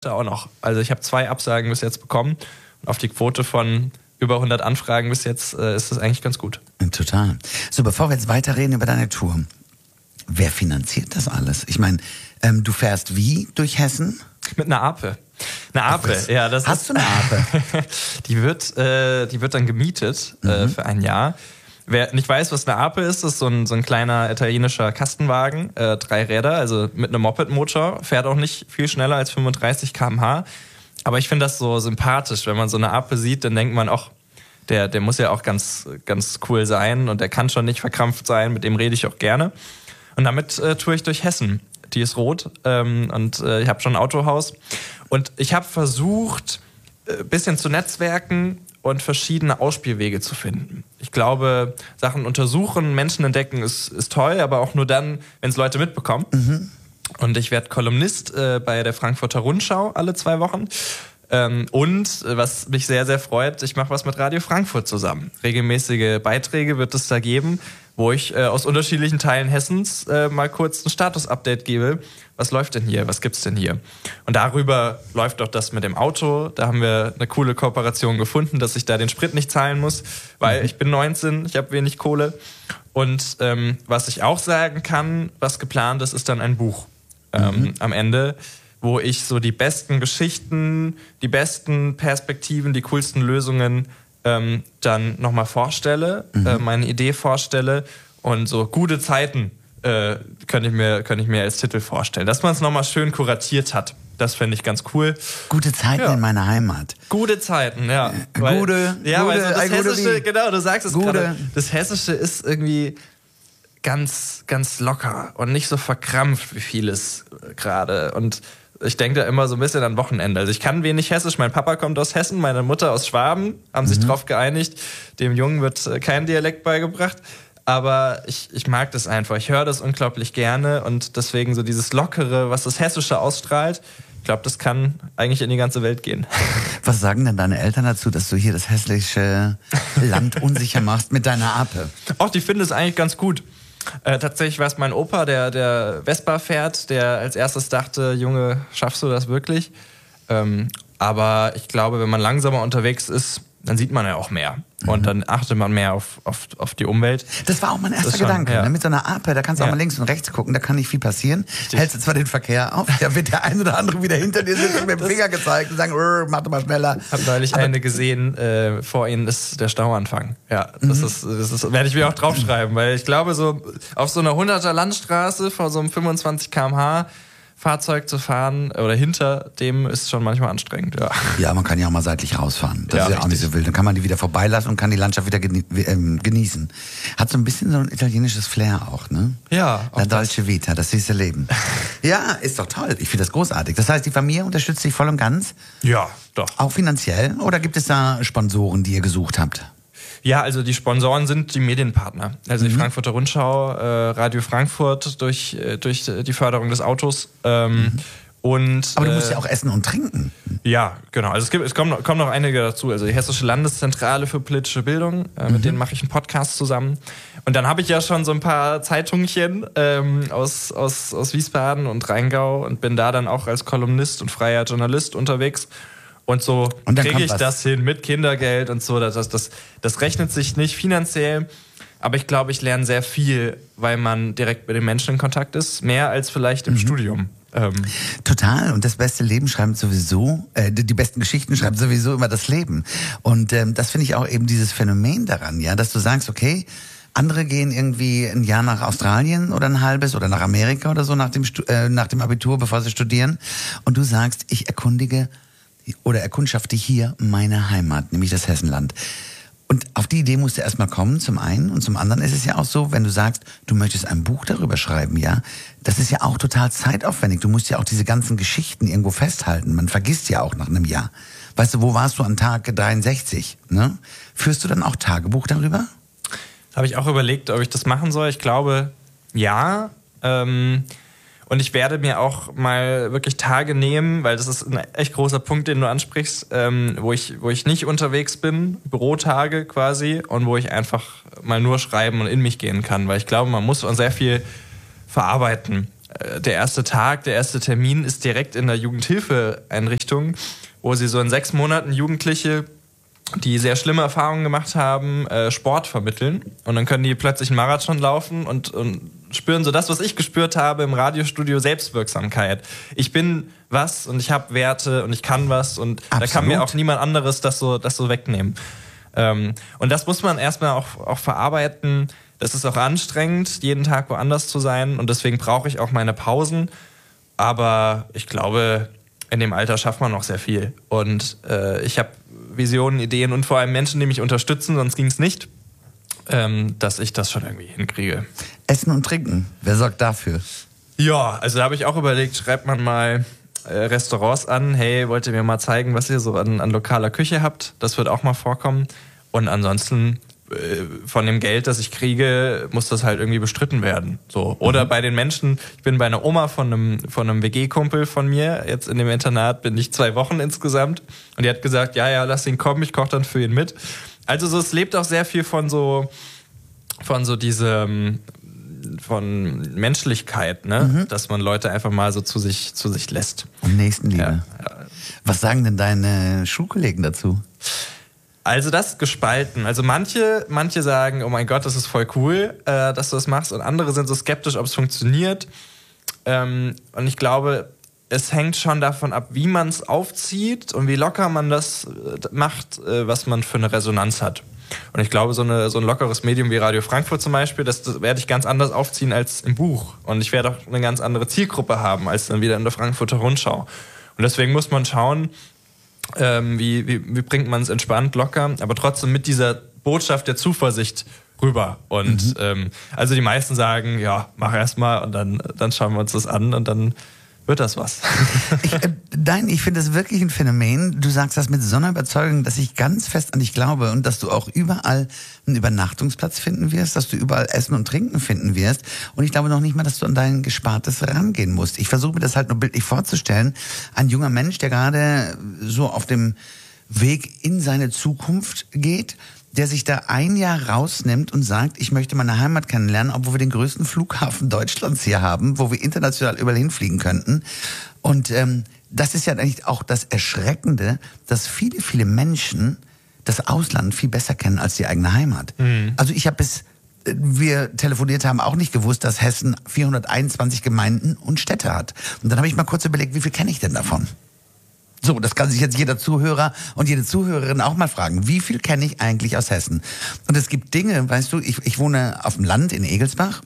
auch noch. Also ich habe 2 Absagen bis jetzt bekommen. Und auf die Quote von über 100 Anfragen bis jetzt ist das eigentlich ganz gut. Total. So, bevor wir jetzt weiterreden über deine Tour, wer finanziert das alles? Ich meine, du fährst wie durch Hessen? Mit einer Ape. Eine Ape, ja. Das Hast du eine Ape? Die wird dann gemietet für ein Jahr. Wer nicht weiß, was eine Ape ist so ein kleiner italienischer Kastenwagen, 3 Räder, also mit einem Moped-Motor, fährt auch nicht viel schneller als 35 km/h. Aber ich finde das so sympathisch, wenn man so eine Ape sieht, dann denkt man, ach, der muss ja auch ganz, ganz cool sein und der kann schon nicht verkrampft sein, mit dem rede ich auch gerne. Und damit tue ich durch Hessen. Die ist rot und ich habe schon ein Autohaus. Und ich habe versucht, ein bisschen zu netzwerken und verschiedene Ausspielwege zu finden. Ich glaube, Sachen untersuchen, Menschen entdecken ist toll, aber auch nur dann, wenn es Leute mitbekommen. Mhm. Und ich werde Kolumnist bei der Frankfurter Rundschau alle 2 Wochen. Und was mich sehr, sehr freut, ich mache was mit Radio Frankfurt zusammen. Regelmäßige Beiträge wird es da geben, wo ich aus unterschiedlichen Teilen Hessens mal kurz ein Status-Update gebe. Was läuft denn hier? Was gibt's denn hier? Und darüber läuft auch das mit dem Auto. Da haben wir eine coole Kooperation gefunden, dass ich da den Sprit nicht zahlen muss, weil ich bin 19, ich habe wenig Kohle. Und was ich auch sagen kann, was geplant ist, ist dann ein Buch am Ende, wo ich so die besten Geschichten, die besten Perspektiven, die coolsten Lösungen dann nochmal vorstelle, meine Idee vorstelle und so gute Zeiten könnte ich mir als Titel vorstellen. Dass man es nochmal schön kuratiert hat, das fände ich ganz cool. Gute Zeiten in meiner Heimat. Gute Zeiten, ja. Weil so das Hessische, genau, du sagst es gerade, das Hessische ist irgendwie ganz, ganz locker und nicht so verkrampft wie vieles gerade. Und ich denke da immer so ein bisschen an Wochenende. Also ich kann wenig Hessisch. Mein Papa kommt aus Hessen, meine Mutter aus Schwaben, haben sich drauf geeinigt. Dem Jungen wird kein Dialekt beigebracht. Aber ich mag das einfach. Ich höre das unglaublich gerne und deswegen so dieses Lockere, was das Hessische ausstrahlt, ich glaube, das kann eigentlich in die ganze Welt gehen. Was sagen denn deine Eltern dazu, dass du hier das hässliche Land unsicher machst mit deiner Ape? Ach, die finden es eigentlich ganz gut. Tatsächlich war es mein Opa, der Vespa fährt, der als erstes dachte, Junge, schaffst du das wirklich? Aber ich glaube, wenn man langsamer unterwegs ist, dann sieht man ja auch mehr. Und dann achtet man mehr auf die Umwelt. Das war auch mein erster Gedanke. Ja. Mit so einer Ape, da kannst du auch mal links und rechts gucken, da kann nicht viel passieren. Richtig. Hältst du zwar den Verkehr auf, da wird der ein oder andere wieder hinter dir sitzen mit dem Finger gezeigt und sagen, mach doch mal schneller. Ich habe neulich eine gesehen, vor ihnen ist der Stauanfang. Ja, das werde ich mir auch draufschreiben, weil ich glaube, so auf so einer 100er Landstraße vor so einem 25 km/h Fahrzeug zu fahren oder hinter dem ist schon manchmal anstrengend, ja. Ja, man kann ja auch mal seitlich rausfahren. Das ist ja auch nicht so wild. Dann kann man die wieder vorbeilassen und kann die Landschaft wieder genießen. Hat so ein bisschen so ein italienisches Flair auch, ne? Ja. La Dolce Vita, das süße Leben. Ja, ist doch toll. Ich finde das großartig. Das heißt, die Familie unterstützt dich voll und ganz? Ja, doch. Auch finanziell? Oder gibt es da Sponsoren, die ihr gesucht habt? Ja, also die Sponsoren sind die Medienpartner. Also die Frankfurter Rundschau, Radio Frankfurt durch die Förderung des Autos. Und, aber du musst ja auch essen und trinken. Ja, genau. Also es kommen noch einige dazu. Also die Hessische Landeszentrale für politische Bildung, mit denen mache ich einen Podcast zusammen. Und dann habe ich ja schon so ein paar Zeitungchen aus Wiesbaden und Rheingau und bin da dann auch als Kolumnist und freier Journalist unterwegs. Und so kriege ich das hin mit Kindergeld und so. Das rechnet sich nicht finanziell. Aber ich glaube, ich lerne sehr viel, weil man direkt mit den Menschen in Kontakt ist. Mehr als vielleicht im Studium. Total. Und das beste Leben schreibt sowieso, die besten Geschichten schreibt sowieso immer das Leben. Und das finde ich auch eben dieses Phänomen daran, ja, dass du sagst, okay, andere gehen irgendwie ein Jahr nach Australien oder ein halbes oder nach Amerika oder so nach dem Abitur, bevor sie studieren. Und du sagst, ich erkundschafte hier meine Heimat, nämlich das Hessenland. Und auf die Idee musst du erstmal kommen, zum einen. Und zum anderen ist es ja auch so, wenn du sagst, du möchtest ein Buch darüber schreiben, ja, das ist ja auch total zeitaufwendig. Du musst ja auch diese ganzen Geschichten irgendwo festhalten. Man vergisst ja auch nach einem Jahr. Weißt du, wo warst du an Tag 63? Ne? Führst du dann auch Tagebuch darüber? Habe ich auch überlegt, ob ich das machen soll. Ich glaube, ja. Und ich werde mir auch mal wirklich Tage nehmen, weil das ist ein echt großer Punkt, den du ansprichst, wo ich nicht unterwegs bin, Bürotage quasi, und wo ich einfach mal nur schreiben und in mich gehen kann. Weil ich glaube, man muss sehr viel verarbeiten. der erste Tag, der erste Termin ist direkt in der Jugendhilfeeinrichtung, wo sie so in 6 Monaten Jugendliche, die sehr schlimme Erfahrungen gemacht haben, Sport vermitteln. Und dann können die plötzlich einen Marathon laufen und spüren so das, was ich gespürt habe im Radiostudio, Selbstwirksamkeit. Ich bin was und ich habe Werte und ich kann was und Absolut. Da kann mir auch niemand anderes das so wegnehmen. Und das muss man erstmal auch verarbeiten. Das ist auch anstrengend, jeden Tag woanders zu sein und deswegen brauche ich auch meine Pausen. Aber ich glaube, in dem Alter schafft man noch sehr viel. Und ich habe Visionen, Ideen und vor allem Menschen, die mich unterstützen, sonst ging es nicht, dass ich das schon irgendwie hinkriege. Essen und Trinken, wer sorgt dafür? Ja, also da habe ich auch überlegt, schreibt man mal Restaurants an, hey, wollt ihr mir mal zeigen, was ihr so an lokaler Küche habt? Das wird auch mal vorkommen. Und ansonsten von dem Geld, das ich kriege, muss das halt irgendwie bestritten werden. So. Oder bei den Menschen, ich bin bei einer Oma von einem WG-Kumpel von mir, jetzt in dem Internat bin ich 2 Wochen insgesamt und die hat gesagt, ja, lass ihn kommen, ich koche dann für ihn mit. Also so, es lebt auch sehr viel von Menschlichkeit, ne? Dass man Leute einfach mal so zu sich lässt. Und Nächstenliebe. Ja. Was sagen denn deine Schulkollegen dazu? Also das ist gespalten. Also manche sagen, oh mein Gott, das ist voll cool, dass du das machst. Und andere sind so skeptisch, ob es funktioniert. Und ich glaube, es hängt schon davon ab, wie man es aufzieht und wie locker man das macht, was man für eine Resonanz hat. Und ich glaube, so ein lockeres Medium wie Radio Frankfurt zum Beispiel, das werde ich ganz anders aufziehen als im Buch. Und ich werde auch eine ganz andere Zielgruppe haben, als dann wieder in der Frankfurter Rundschau. Und deswegen muss man schauen, wie bringt man es entspannt, locker, aber trotzdem mit dieser Botschaft der Zuversicht rüber. Und also die meisten sagen, ja, mach erst mal und dann schauen wir uns das an und dann wird das was. Ich finde das wirklich ein Phänomen. Du sagst das mit so einer Überzeugung, dass ich ganz fest an dich glaube und dass du auch überall einen Übernachtungsplatz finden wirst, dass du überall Essen und Trinken finden wirst. Und ich glaube noch nicht mal, dass du an dein Gespartes rangehen musst. Ich versuche mir das halt nur bildlich vorzustellen. Ein junger Mensch, der gerade so auf dem Weg in seine Zukunft geht, der sich da 1 Jahr rausnimmt und sagt, ich möchte meine Heimat kennenlernen, obwohl wir den größten Flughafen Deutschlands hier haben, wo wir international überall hinfliegen könnten. Und das ist ja eigentlich auch das Erschreckende, dass viele, viele Menschen das Ausland viel besser kennen als die eigene Heimat. Mhm. Also ich habe bis wir telefoniert haben, auch nicht gewusst, dass Hessen 421 Gemeinden und Städte hat. Und dann habe ich mal kurz überlegt, wie viel kenne ich denn davon? So, das kann sich jetzt jeder Zuhörer und jede Zuhörerin auch mal fragen. Wie viel kenne ich eigentlich aus Hessen? Und es gibt Dinge, weißt du, ich wohne auf dem Land in Egelsbach.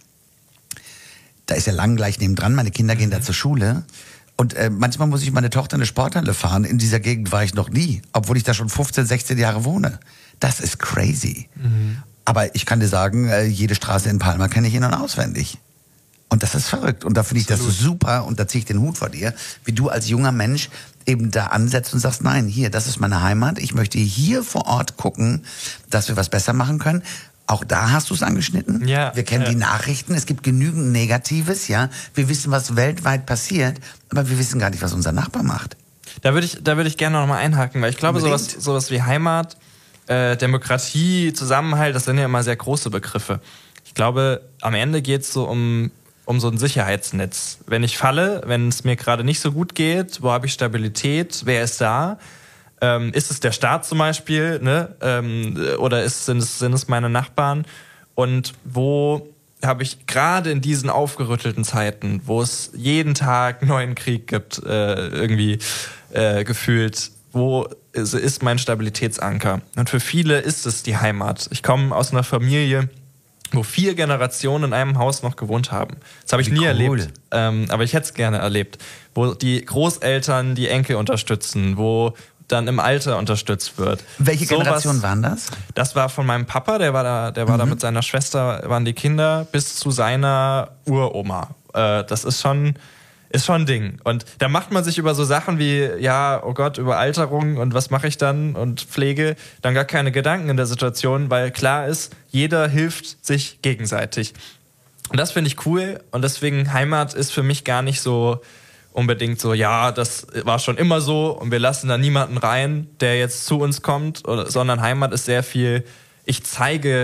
Da ist ja Lang gleich nebendran, meine Kinder gehen da zur Schule. Und manchmal muss ich meine Tochter in eine Sporthalle fahren. In dieser Gegend war ich noch nie, obwohl ich da schon 15, 16 Jahre wohne. Das ist crazy. Mhm. Aber ich kann dir sagen, jede Straße in Palma kenne ich in- und auswendig. Und das ist verrückt. Und da finde ich das super, und da ziehe ich den Hut vor dir, wie du als junger Mensch eben da ansetzt und sagst, nein, hier, das ist meine Heimat. Ich möchte hier vor Ort gucken, dass wir was besser machen können. Auch da hast du es angeschnitten. Ja, wir kennen die Nachrichten, es gibt genügend Negatives, ja. Wir wissen, was weltweit passiert, aber wir wissen gar nicht, was unser Nachbar macht. Da würde ich gerne noch mal einhaken, weil ich glaube, sowas wie Heimat, Demokratie, Zusammenhalt, das sind ja immer sehr große Begriffe. Ich glaube, am Ende geht es so um so ein Sicherheitsnetz. Wenn ich falle, wenn es mir gerade nicht so gut geht, wo habe ich Stabilität, wer ist da? Ist es der Staat zum Beispiel, ne? Oder sind es meine Nachbarn? Und wo habe ich gerade in diesen aufgerüttelten Zeiten, wo es jeden Tag einen neuen Krieg gibt, irgendwie gefühlt, wo ist mein Stabilitätsanker? Und für viele ist es die Heimat. Ich komme aus einer Familie, wo 4 Generationen in einem Haus noch gewohnt haben. Das habe ich nie erlebt, aber ich hätte es gerne erlebt. Wo die Großeltern die Enkel unterstützen, wo dann im Alter unterstützt wird. Welche Generation waren das? Das war von meinem Papa, der war da mit seiner Schwester, waren die Kinder, bis zu seiner Uroma. Das ist schon ein Ding. Und da macht man sich über so Sachen wie, ja, oh Gott, über Alterung und was mache ich dann und Pflege, dann gar keine Gedanken in der Situation, weil klar ist, jeder hilft sich gegenseitig. Und das finde ich cool, und deswegen Heimat ist für mich gar nicht so unbedingt so, ja, das war schon immer so und wir lassen da niemanden rein, der jetzt zu uns kommt, sondern Heimat ist sehr viel, ich zeige,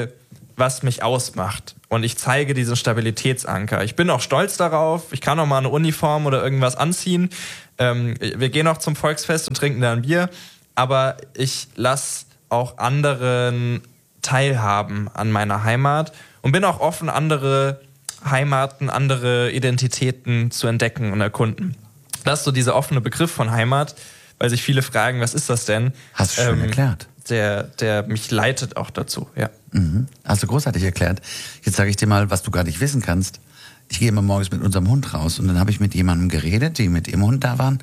was mich ausmacht. Und ich zeige diesen Stabilitätsanker. Ich bin auch stolz darauf. Ich kann auch mal eine Uniform oder irgendwas anziehen. Wir gehen auch zum Volksfest und trinken da ein Bier. Aber ich lasse auch anderen teilhaben an meiner Heimat und bin auch offen, andere Heimaten, andere Identitäten zu entdecken und erkunden. Das ist so dieser offene Begriff von Heimat, weil sich viele fragen, was ist das denn? Hast du schön erklärt. Der mich leitet auch dazu, ja. Mhm. Hast du großartig erklärt. Jetzt sage ich dir mal, was du gar nicht wissen kannst. Ich gehe immer morgens mit unserem Hund raus und dann habe ich mit jemandem geredet, die mit ihrem Hund da waren.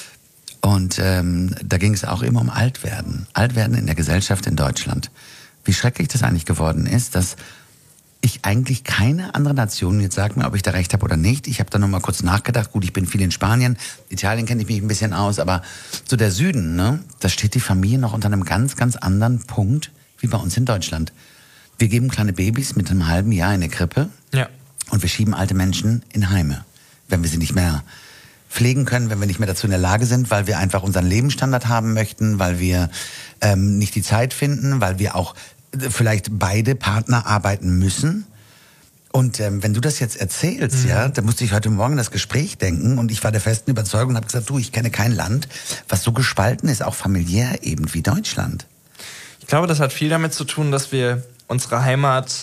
Und da ging es auch immer um Altwerden. Altwerden in der Gesellschaft in Deutschland. Wie schrecklich das eigentlich geworden ist, dass ich eigentlich keine andere Nation, jetzt sag mir, ob ich da recht habe oder nicht, ich habe da noch mal kurz nachgedacht, gut, ich bin viel in Spanien, Italien kenne ich mich ein bisschen aus, aber so der Süden, ne, da steht die Familie noch unter einem ganz, ganz anderen Punkt wie bei uns in Deutschland. Wir geben kleine Babys mit einem halben Jahr in eine Krippe und wir schieben alte Menschen in Heime, wenn wir sie nicht mehr pflegen können, wenn wir nicht mehr dazu in der Lage sind, weil wir einfach unseren Lebensstandard haben möchten, weil wir nicht die Zeit finden, weil wir auch vielleicht beide Partner arbeiten müssen. Und wenn du das jetzt erzählst, da musste ich heute Morgen das Gespräch denken und ich war der festen Überzeugung und habe gesagt, du, ich kenne kein Land, was so gespalten ist, auch familiär eben wie Deutschland. Ich glaube, das hat viel damit zu tun, dass wir unsere Heimat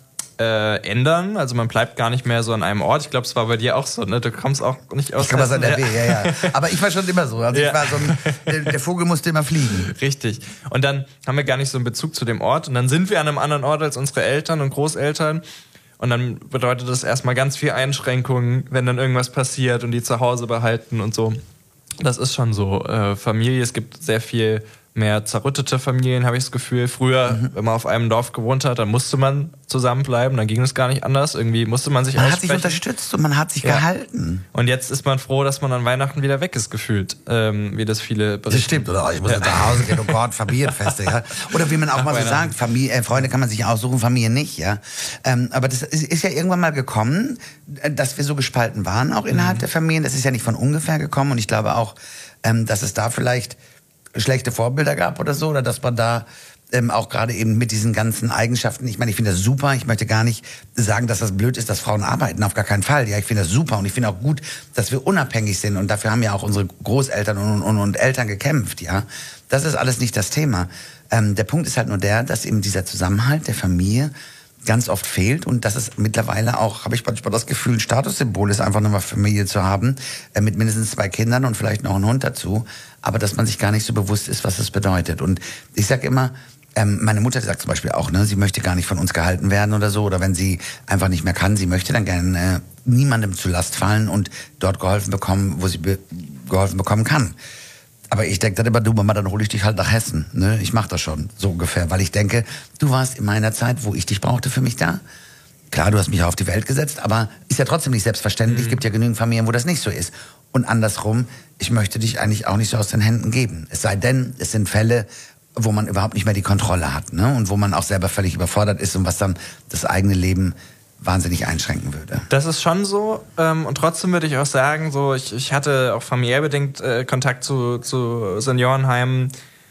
ändern. Also man bleibt gar nicht mehr so an einem Ort. Ich glaube, es war bei dir auch so, ne? Du kommst auch nicht aus... Ich komme aus NRW, ja. Aber ich war schon immer so. Also ich war so der Vogel musste immer fliegen. Richtig. Und dann haben wir gar nicht so einen Bezug zu dem Ort. Und dann sind wir an einem anderen Ort als unsere Eltern und Großeltern. Und dann bedeutet das erstmal ganz viel Einschränkungen, wenn dann irgendwas passiert und die zu Hause behalten und so. Das ist schon so. Familie, es gibt sehr viel mehr zerrüttete Familien, habe ich das Gefühl. Früher, wenn man auf einem Dorf gewohnt hat, dann musste man zusammenbleiben, dann ging es gar nicht anders. Irgendwie musste man sich Man hat sich unterstützt und man hat sich gehalten. Und jetzt ist man froh, dass man an Weihnachten wieder weg ist, gefühlt. Wie das viele berichten. Das stimmt, oder? Ich muss jetzt nach Hause gehen, oh Gott, Familienfeste, ja. Oder wie man auch mal so sagt, Freunde kann man sich aussuchen, Familie nicht, ja. Aber das ist ja irgendwann mal gekommen, dass wir so gespalten waren, auch innerhalb der Familien. Das ist ja nicht von ungefähr gekommen und ich glaube auch, dass es da vielleicht schlechte Vorbilder gab oder so, oder dass man da auch gerade eben mit diesen ganzen Eigenschaften, ich meine, ich finde das super, ich möchte gar nicht sagen, dass das blöd ist, dass Frauen arbeiten, auf gar keinen Fall, ja, ich finde das super und ich finde auch gut, dass wir unabhängig sind und dafür haben ja auch unsere Großeltern und Eltern gekämpft, ja, das ist alles nicht das Thema. Der Punkt ist halt nur der, dass eben dieser Zusammenhalt der Familie ganz oft fehlt und dass es mittlerweile auch, habe ich manchmal das Gefühl, ein Statussymbol ist, einfach nochmal Familie zu haben, mit mindestens 2 Kindern und vielleicht noch einen Hund dazu, aber dass man sich gar nicht so bewusst ist, was das bedeutet. Und ich sage immer, meine Mutter sagt zum Beispiel auch, ne, sie möchte gar nicht von uns gehalten werden oder so, oder wenn sie einfach nicht mehr kann, sie möchte dann gerne niemandem zur Last fallen und dort geholfen bekommen, wo sie geholfen bekommen kann. Aber ich denke dann immer, du Mama, dann hole ich dich halt nach Hessen. Ne? Ich mache das schon, so ungefähr. Weil ich denke, du warst in meiner Zeit, wo ich dich brauchte, für mich da. Klar, du hast mich auf die Welt gesetzt, aber ist ja trotzdem nicht selbstverständlich. Es gibt ja genügend Familien, wo das nicht so ist. Und andersrum, ich möchte dich eigentlich auch nicht so aus den Händen geben. Es sei denn, es sind Fälle, wo man überhaupt nicht mehr die Kontrolle hat. Ne? Und wo man auch selber völlig überfordert ist und was dann das eigene Leben wahnsinnig einschränken würde. Das ist schon so. Und trotzdem würde ich auch sagen, so ich hatte auch familiär bedingt Kontakt zu Seniorenheimen,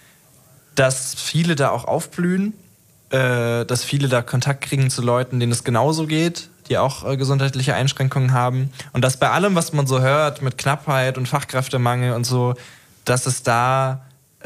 dass viele da auch aufblühen, dass viele da Kontakt kriegen zu Leuten, denen es genauso geht, die auch gesundheitliche Einschränkungen haben. Und dass bei allem, was man so hört, mit Knappheit und Fachkräftemangel und so, dass es da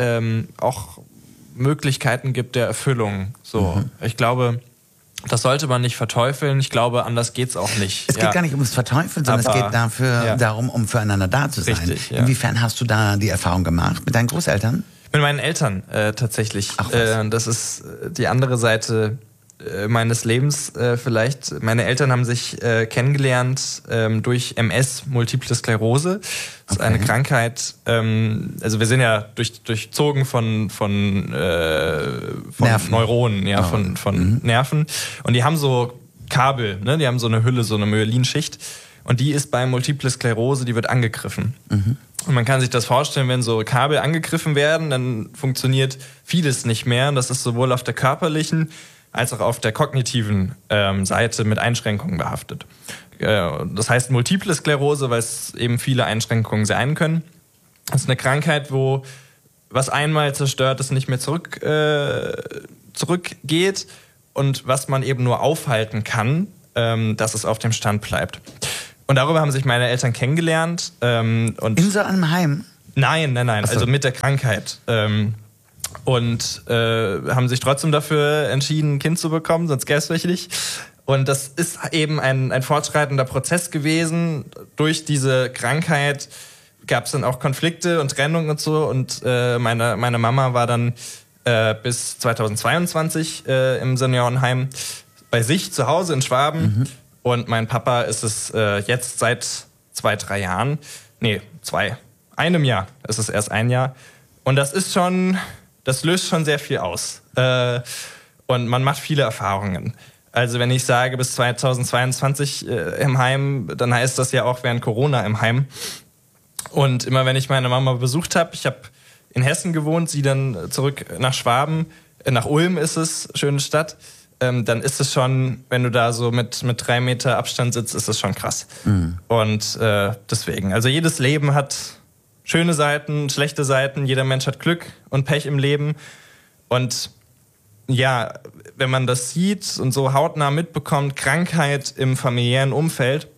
auch Möglichkeiten gibt der Erfüllung. So, ich glaube, das sollte man nicht verteufeln. Ich glaube, anders geht's auch nicht. Es geht gar nicht ums Verteufeln, sondern es geht darum, um füreinander da zu sein. Richtig, ja. Inwiefern hast du da die Erfahrung gemacht mit deinen Großeltern? Mit meinen Eltern tatsächlich. Ach, das ist die andere Seite meines Lebens vielleicht. Meine Eltern haben sich kennengelernt durch MS, Multiple Sklerose. Das ist eine Krankheit, also wir sind ja durchzogen von Neuronen, ja, von Nerven. Und die haben so Kabel, ne? Die haben so eine Hülle, so eine Myelinschicht. Und die ist bei Multiple Sklerose, die wird angegriffen. Und man kann sich das vorstellen, wenn so Kabel angegriffen werden, dann funktioniert vieles nicht mehr. Und das ist sowohl auf der körperlichen als auch auf der kognitiven Seite mit Einschränkungen behaftet. Das heißt Multiple Sklerose, weil es eben viele Einschränkungen sein können. Das ist eine Krankheit, wo was einmal zerstört ist, nicht mehr zurückgeht und was man eben nur aufhalten kann, dass es auf dem Stand bleibt. Und darüber haben sich meine Eltern kennengelernt. Und in so einem Heim? Nein, also mit der Krankheit. Und haben sich trotzdem dafür entschieden, ein Kind zu bekommen, sonst gäbe es welche nicht. Und das ist eben ein fortschreitender Prozess gewesen. Durch diese Krankheit gab es dann auch Konflikte und Trennung und so. Und meine Mama war dann bis 2022 im Seniorenheim bei sich zu Hause in Schwaben. Mhm. Und mein Papa ist es jetzt seit 2-3 Jahren. Einem Jahr. Es ist erst ein Jahr. Und das löst schon sehr viel aus. Und man macht viele Erfahrungen. Also wenn ich sage, bis 2022 im Heim, dann heißt das ja auch während Corona im Heim. Und immer wenn ich meine Mama besucht habe, ich habe in Hessen gewohnt, sie dann zurück nach Schwaben, nach Ulm ist es, schöne Stadt, dann ist es schon, wenn du da so mit 3 Meter Abstand sitzt, ist es schon krass. Mhm. Und deswegen, also jedes Leben hat schöne Seiten, schlechte Seiten, jeder Mensch hat Glück und Pech im Leben. Und ja, wenn man das sieht und so hautnah mitbekommt, Krankheit im familiären Umfeld,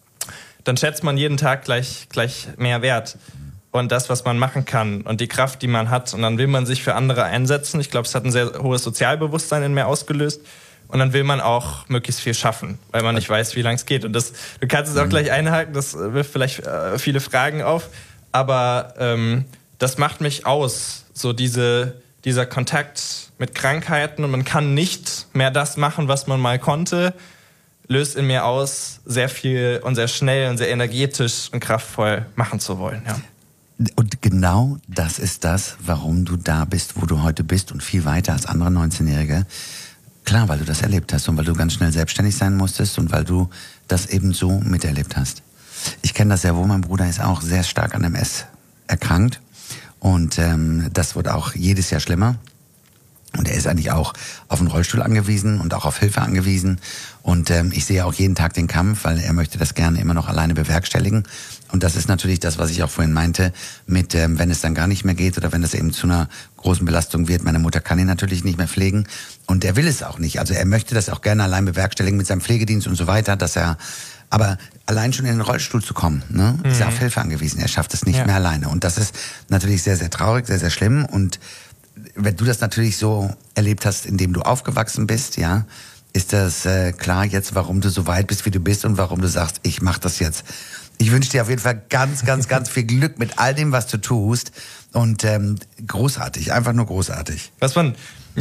dann schätzt man jeden Tag gleich mehr wert. Und das, was man machen kann und die Kraft, die man hat. Und dann will man sich für andere einsetzen. Ich glaube, es hat ein sehr hohes Sozialbewusstsein in mir ausgelöst. Und dann will man auch möglichst viel schaffen, weil man nicht weiß, wie lange es geht. Und du kannst es auch gleich einhaken, das wirft vielleicht viele Fragen auf. Aber das macht mich aus, so dieser Kontakt mit Krankheiten. Und man kann nicht mehr das machen, was man mal konnte, löst in mir aus, sehr viel und sehr schnell und sehr energetisch und kraftvoll machen zu wollen. Ja. Und genau das ist das, warum du da bist, wo du heute bist und viel weiter als andere 19-Jährige. Klar, weil du das erlebt hast und weil du ganz schnell selbstständig sein musstest und weil du das eben so miterlebt hast. Ich kenne das sehr wohl, mein Bruder ist auch sehr stark an MS erkrankt und das wird auch jedes Jahr schlimmer. Und er ist eigentlich auch auf einen Rollstuhl angewiesen und auch auf Hilfe angewiesen. Und ich sehe auch jeden Tag den Kampf, weil er möchte das gerne immer noch alleine bewerkstelligen. Und das ist natürlich das, was ich auch vorhin meinte, mit wenn es dann gar nicht mehr geht oder wenn es eben zu einer großen Belastung wird. Meine Mutter kann ihn natürlich nicht mehr pflegen und er will es auch nicht. Also er möchte das auch gerne allein bewerkstelligen mit seinem Pflegedienst und so weiter, aber allein schon in den Rollstuhl zu kommen, ne, ist er auf Hilfe angewiesen. Er schafft es nicht mehr alleine. Und das ist natürlich sehr, sehr traurig, sehr, sehr schlimm. Und wenn du das natürlich so erlebt hast, indem du aufgewachsen bist, ja, ist das klar jetzt, warum du so weit bist, wie du bist und warum du sagst, ich mach das jetzt. Ich wünsche dir auf jeden Fall ganz, ganz, ganz viel Glück mit all dem, was du tust. Und großartig, einfach nur großartig. Was man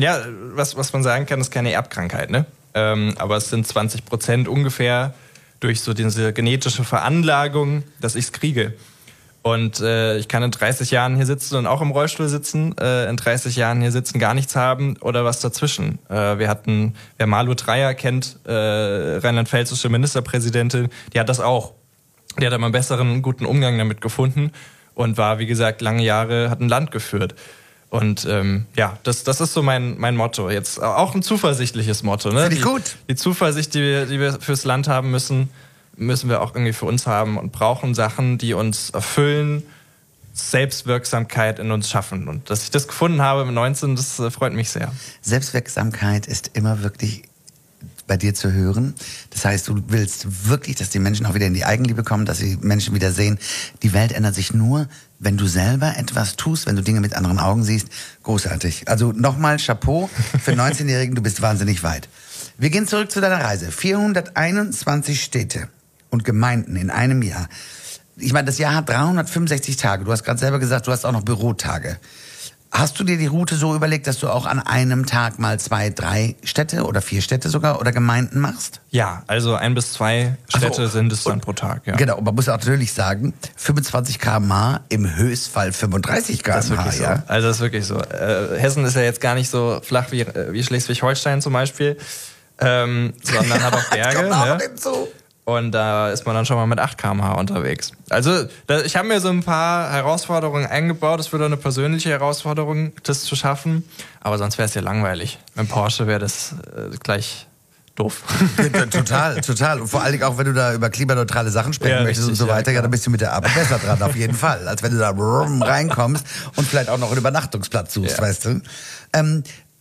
sagen kann, ist keine Erbkrankheit, ne? Aber es sind 20% ungefähr durch so diese genetische Veranlagung, dass ich es kriege. Und ich kann in 30 Jahren hier sitzen und auch im Rollstuhl sitzen, in 30 Jahren hier sitzen, gar nichts haben oder was dazwischen. Wer Malu Dreyer kennt, rheinland-pfälzische Ministerpräsidentin, die hat das auch. Die hat aber einen besseren, guten Umgang damit gefunden und war, wie gesagt, lange Jahre, hat ein Land geführt. Und das ist so mein Motto. Jetzt auch ein zuversichtliches Motto. Ne? Finde ich gut. Die Zuversicht, die wir fürs Land haben müssen wir auch irgendwie für uns haben und brauchen Sachen, die uns erfüllen, Selbstwirksamkeit in uns schaffen. Und dass ich das gefunden habe mit 19, das freut mich sehr. Selbstwirksamkeit ist immer wirklich bei dir zu hören. Das heißt, du willst wirklich, dass die Menschen auch wieder in die Eigenliebe kommen, dass die Menschen wieder sehen, die Welt ändert sich nur, wenn du selber etwas tust, wenn du Dinge mit anderen Augen siehst. Großartig. Also nochmal Chapeau für 19-Jährigen, du bist wahnsinnig weit. Wir gehen zurück zu deiner Reise. 421 Städte und Gemeinden in einem Jahr. Ich meine, das Jahr hat 365 Tage. Du hast gerade selber gesagt, du hast auch noch Bürotage. Hast du dir die Route so überlegt, dass du auch an einem Tag mal 2, 3 Städte oder 4 Städte sogar oder Gemeinden machst? Ja, also 1 bis 2 Städte sind es dann pro Tag. Ja. Genau, man muss auch natürlich sagen, 25 km/h, im Höchstfall 35 km/h. Das ist wirklich so. Also das ist wirklich so. Hessen ist ja jetzt gar nicht so flach wie Schleswig-Holstein zum Beispiel, sondern hat auch Berge. Das kommt hinzu. Und da ist man dann schon mal mit 8 km/h unterwegs. Also ich habe mir so ein paar Herausforderungen eingebaut. Es wird auch eine persönliche Herausforderung, das zu schaffen. Aber sonst wäre es ja langweilig. Mit dem Porsche wäre das gleich doof. Ja, total. Und vor allen Dingen auch, wenn du da über klimaneutrale Sachen sprechen möchtest und so weiter, ja, dann bist du mit der Arbeit besser dran, auf jeden Fall. Als wenn du da reinkommst und vielleicht auch noch einen Übernachtungsplatz suchst, weißt du.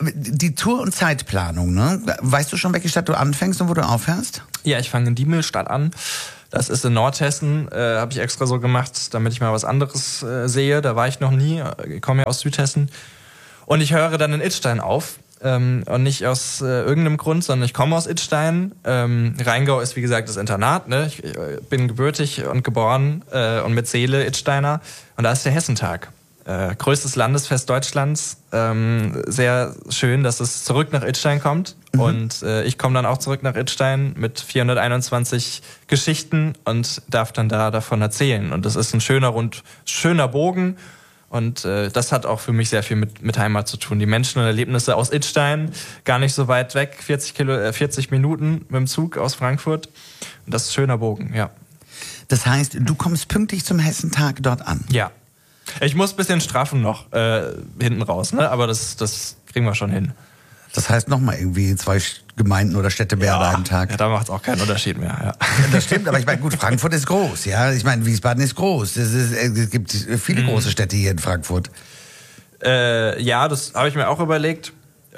Die Tour- und Zeitplanung, ne? Weißt du schon, welche Stadt du anfängst und wo du aufhörst? Ja, ich fange in Diemelstadt an. Das ist in Nordhessen, habe ich extra so gemacht, damit ich mal was anderes sehe. Da war ich noch nie, ich komme ja aus Südhessen. Und ich höre dann in Idstein auf. Und nicht aus irgendeinem Grund, sondern ich komme aus Idstein. Rheingau ist, wie gesagt, das Internat. Ne? Ich bin gebürtig und geboren und mit Seele Idsteiner. Und da ist der Hessentag. Größtes Landesfest Deutschlands. Sehr schön, dass es zurück nach Idstein kommt. Und ich komme dann auch zurück nach Idstein mit 421 Geschichten und darf dann da davon erzählen. Und das ist ein schöner Bogen. Und das hat auch für mich sehr viel mit Heimat zu tun. Die Menschen und Erlebnisse aus Idstein, gar nicht so weit weg, 40 Minuten mit dem Zug aus Frankfurt. Und das ist ein schöner Bogen, ja. Das heißt, du kommst pünktlich zum Hessentag dort an? Ja. Ich muss ein bisschen straffen noch hinten raus, ne? Aber das kriegen wir schon hin. Das heißt nochmal irgendwie 2 Gemeinden oder Städte mehr an einem Tag. Ja, da macht es auch keinen Unterschied mehr. Ja. Das stimmt, aber ich meine, gut, Frankfurt ist groß, ja. Ich meine, Wiesbaden ist groß. Es gibt viele große Städte hier in Frankfurt. Ja, das habe ich mir auch überlegt.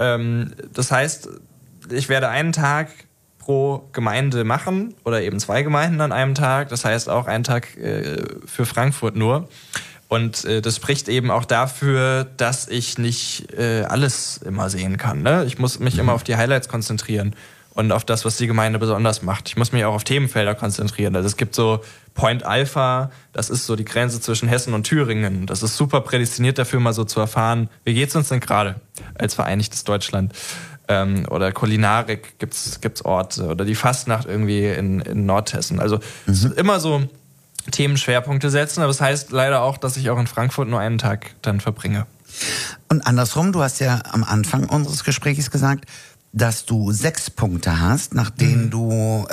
Das heißt, ich werde einen Tag pro Gemeinde machen oder eben 2 Gemeinden an einem Tag. Das heißt auch einen Tag für Frankfurt nur. Und das spricht eben auch dafür, dass ich nicht alles immer sehen kann. Ne? Ich muss mich immer auf die Highlights konzentrieren und auf das, was die Gemeinde besonders macht. Ich muss mich auch auf Themenfelder konzentrieren. Also es gibt so Point Alpha, das ist so die Grenze zwischen Hessen und Thüringen. Das ist super prädestiniert dafür, mal so zu erfahren, wie geht's uns denn gerade als vereinigtes Deutschland? Oder Kulinarik gibt's Orte. Oder die Fastnacht irgendwie in Nordhessen. Also es sind immer so Themenschwerpunkte setzen, aber das heißt leider auch, dass ich auch in Frankfurt nur einen Tag dann verbringe. Und andersrum, du hast ja am Anfang unseres Gesprächs gesagt, dass du 6 Punkte hast, nach denen du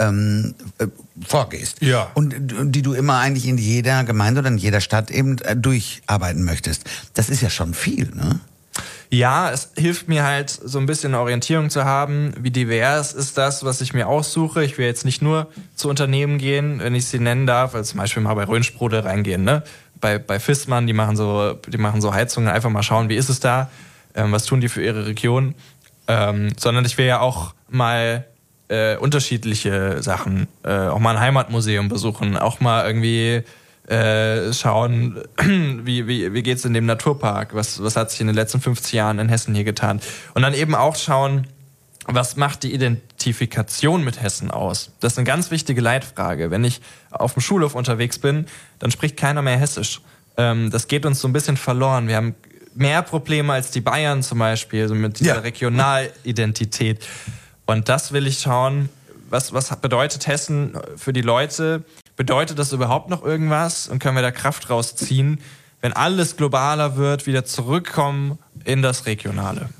vorgehst. Ja. Und die du immer eigentlich in jeder Gemeinde oder in jeder Stadt eben durcharbeiten möchtest. Das ist ja schon viel, ne? Ja, es hilft mir halt so ein bisschen eine Orientierung zu haben, wie divers ist das, was ich mir aussuche. Ich will jetzt nicht nur zu Unternehmen gehen, wenn ich sie nennen darf, also zum Beispiel mal bei Röhnsprudel reingehen, ne? Bei Fissmann, die machen so Heizungen, einfach mal schauen, wie ist es da, was tun die für ihre Region, sondern ich will ja auch mal unterschiedliche Sachen, auch mal ein Heimatmuseum besuchen, auch mal irgendwie schauen, wie geht's in dem Naturpark, was hat sich in den letzten 50 Jahren in Hessen hier getan. Und dann eben auch schauen, was macht die Identifikation mit Hessen aus? Das ist eine ganz wichtige Leitfrage. Wenn ich auf dem Schulhof unterwegs bin, dann spricht keiner mehr Hessisch. Das geht uns so ein bisschen verloren. Wir haben mehr Probleme als die Bayern zum Beispiel, so mit dieser Regionalidentität. Und das will ich schauen, was bedeutet Hessen für die Leute? Bedeutet das überhaupt noch irgendwas? Und können wir da Kraft rausziehen, wenn alles globaler wird, wieder zurückkommen in das Regionale?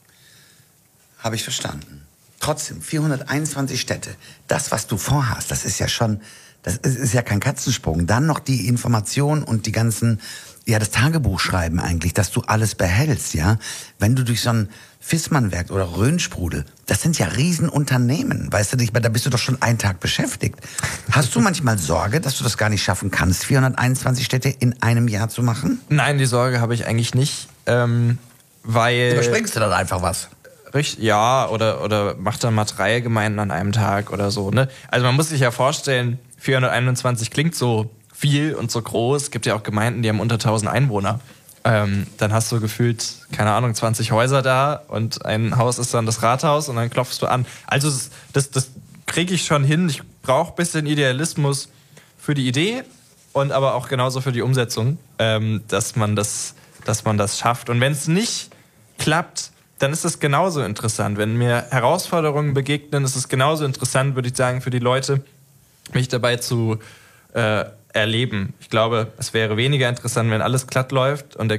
Habe ich verstanden. Trotzdem, 421 Städte. Das, was du vorhast, das ist ja schon, das ist ja kein Katzensprung. Dann noch die Information und die ganzen, ja, das Tagebuch schreiben eigentlich, dass du alles behältst, ja. Wenn du durch so ein Fissmannwerk oder Röhnsprudel, das sind ja Riesenunternehmen, weißt du, da bist du doch schon einen Tag beschäftigt. Hast du manchmal Sorge, dass du das gar nicht schaffen kannst, 421 Städte in einem Jahr zu machen? Nein, die Sorge habe ich eigentlich nicht, weil... Überspringst du dann einfach was? Richtig, ja, oder mach dann mal 3 Gemeinden an einem Tag oder so, ne? Also man muss sich ja vorstellen, 421 klingt so viel und so groß. Es gibt ja auch Gemeinden, die haben unter 1000 Einwohner. Dann hast du gefühlt, keine Ahnung, 20 Häuser da und ein Haus ist dann das Rathaus und dann klopfst du an. Also das kriege ich schon hin. Ich brauche ein bisschen Idealismus für die Idee und aber auch genauso für die Umsetzung, dass man das schafft. Und wenn es nicht klappt, dann ist es genauso interessant. Wenn mir Herausforderungen begegnen, ist es genauso interessant, würde ich sagen, für die Leute, mich dabei zu erleben. Ich glaube, es wäre weniger interessant, wenn alles glatt läuft und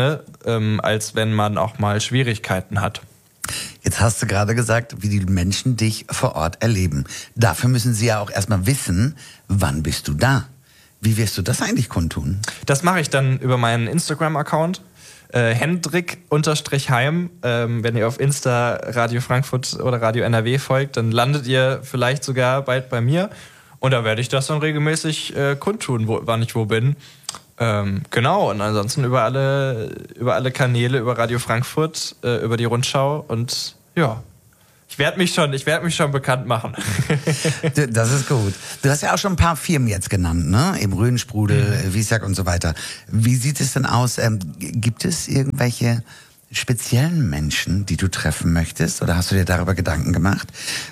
als wenn man auch mal Schwierigkeiten hat. Jetzt hast du gerade gesagt, wie die Menschen dich vor Ort erleben. Dafür müssen sie ja auch erstmal wissen, wann bist du da? Wie wirst du das eigentlich kundtun? Das mache ich dann über meinen Instagram-Account. Hendrik_Heim. Wenn ihr auf Insta Radio Frankfurt oder Radio NRW folgt, dann landet ihr vielleicht sogar bald bei mir. Und da werde ich das dann regelmäßig kundtun, wann ich wo bin. Genau, und ansonsten über alle Kanäle, über Radio Frankfurt, über die Rundschau und ja. Ich werde mich schon bekannt machen. Das ist gut. Du hast ja auch schon ein paar Firmen jetzt genannt, ne? Im Rühnsprudel, Wiesack und so weiter. Wie sieht es denn aus? Gibt es irgendwelche speziellen Menschen, die du treffen möchtest? Oder hast du dir darüber Gedanken gemacht?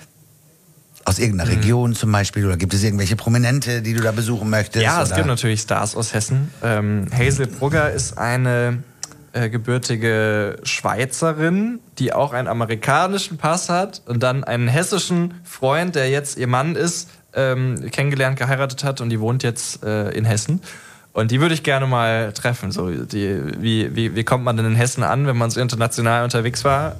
Aus irgendeiner Region zum Beispiel? Oder gibt es irgendwelche Prominente, die du da besuchen möchtest? Ja, es oder? gibt natürlich Stars aus Hessen. Hazel Brugger ist eine gebürtige Schweizerin, die auch einen amerikanischen Pass hat und dann einen hessischen Freund, der jetzt ihr Mann ist, kennengelernt, geheiratet hat und die wohnt jetzt in Hessen. Und die würde ich gerne mal treffen. So, wie kommt man denn in Hessen an, wenn man so international unterwegs war?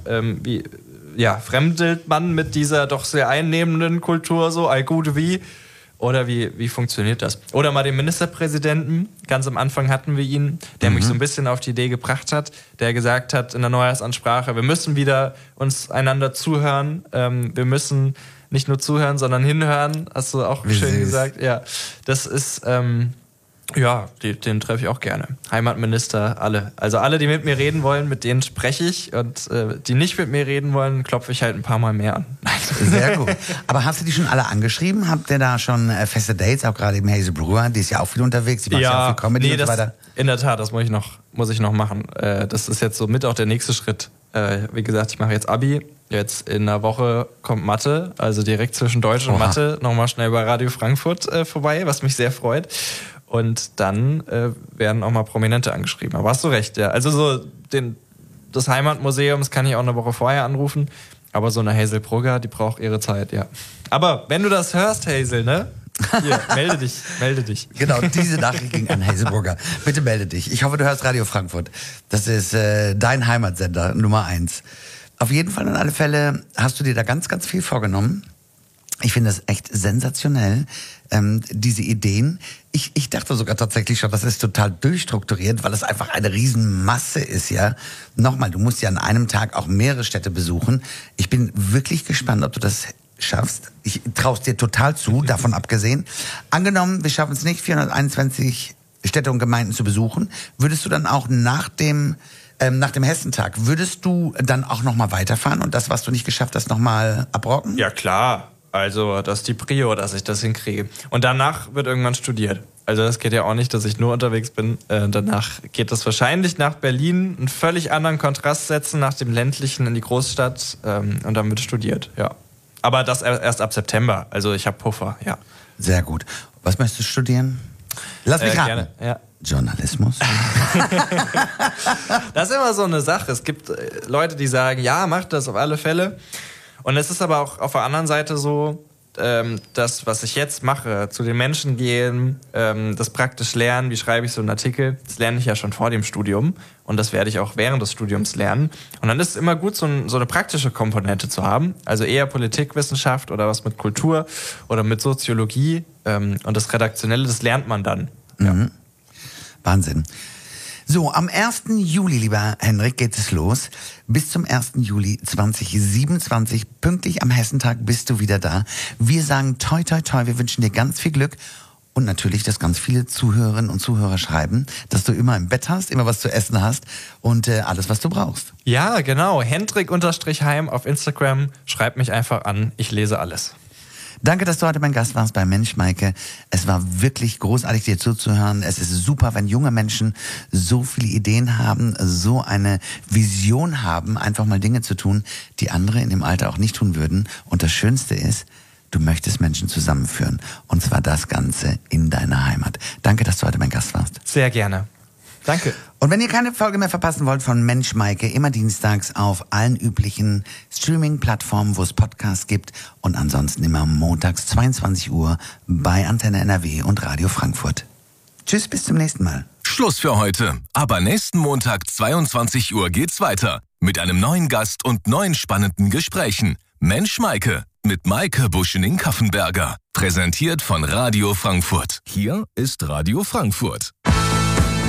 Fremdelt man mit dieser doch sehr einnehmenden Kultur so, gut wie? Oder wie funktioniert das? Oder mal den Ministerpräsidenten, ganz am Anfang hatten wir ihn, der mich so ein bisschen auf die Idee gebracht hat, der gesagt hat in der Neujahrsansprache, wir müssen wieder uns einander zuhören, wir müssen nicht nur zuhören, sondern hinhören, hast du auch schön gesagt. Ja, das ist, den treffe ich auch gerne. Heimatminister, alle. Also alle, die mit mir reden wollen, mit denen spreche ich und die nicht mit mir reden wollen, klopfe ich halt ein paar Mal mehr an. Sehr gut. Aber hast du die schon alle angeschrieben? Habt ihr da schon feste Dates? Auch gerade eben Hazel Brugger, die ist ja auch viel unterwegs, die macht ja auch viel Comedy und so weiter. In der Tat, das muss ich noch machen. Das ist jetzt so mit auch der nächste Schritt. Wie gesagt, ich mache jetzt Abi. Jetzt in einer Woche kommt Mathe, also direkt zwischen Deutsch und Mathe nochmal schnell bei Radio Frankfurt vorbei, was mich sehr freut. Und dann werden auch mal Prominente angeschrieben. Aber hast du recht, ja. Also so das Heimatmuseum, das kann ich auch eine Woche vorher anrufen. Aber so eine Hazel Brugger, die braucht ihre Zeit, ja. Aber wenn du das hörst, Hazel, ne? Hier, melde dich. Genau, diese Nachricht ging an Hazel Brugger. Bitte melde dich. Ich hoffe, du hörst Radio Frankfurt. Das ist dein Heimatsender Nummer 1. Auf jeden Fall, in alle Fälle, hast du dir da ganz, ganz viel vorgenommen. Ich finde das echt sensationell, diese Ideen. Ich dachte sogar tatsächlich schon, das ist total durchstrukturiert, weil es einfach eine Riesenmasse ist, ja. Nochmal, du musst ja an einem Tag auch mehrere Städte besuchen. Ich bin wirklich gespannt, ob du das schaffst. Ich traue es dir total zu, davon abgesehen. Angenommen, wir schaffen es nicht, 421 Städte und Gemeinden zu besuchen, würdest du dann auch nach dem Hessentag, würdest du dann auch nochmal weiterfahren und das, was du nicht geschafft hast, nochmal abrocken? Ja, klar. Also das ist die Prio, dass ich das hinkriege. Und danach wird irgendwann studiert. Also das geht ja auch nicht, dass ich nur unterwegs bin. Danach geht das wahrscheinlich nach Berlin, einen völlig anderen Kontrast setzen, nach dem ländlichen in die Großstadt und dann wird studiert, ja. Aber das erst ab September, also ich habe Puffer, ja. Sehr gut. Was möchtest du studieren? Lass mich raten. Gerne, ja. Journalismus? Das ist immer so eine Sache. Es gibt Leute, die sagen, ja, mach das auf alle Fälle. Und es ist aber auch auf der anderen Seite so, das, was ich jetzt mache, zu den Menschen gehen, das praktisch lernen, wie schreibe ich so einen Artikel, das lerne ich ja schon vor dem Studium und das werde ich auch während des Studiums lernen. Und dann ist es immer gut, so eine praktische Komponente zu haben, also eher Politikwissenschaft oder was mit Kultur oder mit Soziologie und das Redaktionelle, das lernt man dann. Ja. Wahnsinn. So, am 1. Juli, lieber Henrik, geht es los. Bis zum 1. Juli 2027, pünktlich am Hessentag, bist du wieder da. Wir sagen toi, toi, toi, wir wünschen dir ganz viel Glück und natürlich, dass ganz viele Zuhörerinnen und Zuhörer schreiben, dass du immer im Bett hast, immer was zu essen hast und alles, was du brauchst. Ja, genau. Hendrik_Heim auf Instagram. Schreib mich einfach an. Ich lese alles. Danke, dass du heute mein Gast warst bei Mensch, Maike. Es war wirklich großartig, dir zuzuhören. Es ist super, wenn junge Menschen so viele Ideen haben, so eine Vision haben, einfach mal Dinge zu tun, die andere in dem Alter auch nicht tun würden. Und das Schönste ist, du möchtest Menschen zusammenführen. Und zwar das Ganze in deiner Heimat. Danke, dass du heute mein Gast warst. Sehr gerne. Danke. Und wenn ihr keine Folge mehr verpassen wollt von Mensch, Maike, immer dienstags auf allen üblichen Streaming-Plattformen, wo es Podcasts gibt und ansonsten immer montags 22 Uhr bei Antenne NRW und Radio Frankfurt. Tschüss, bis zum nächsten Mal. Schluss für heute. Aber nächsten Montag 22 Uhr geht's weiter mit einem neuen Gast und neuen spannenden Gesprächen. Mensch, Maike mit Maike Buschening-Kaffenberger. Präsentiert von Radio Frankfurt. Hier ist Radio Frankfurt.